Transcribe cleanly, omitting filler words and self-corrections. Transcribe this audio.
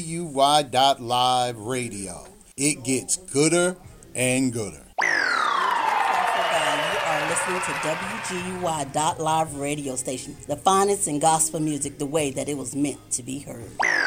WGUY.live radio. It gets gooder and gooder. You are listening to WGUY.live radio station, the finest in gospel music the way that it was meant to be heard.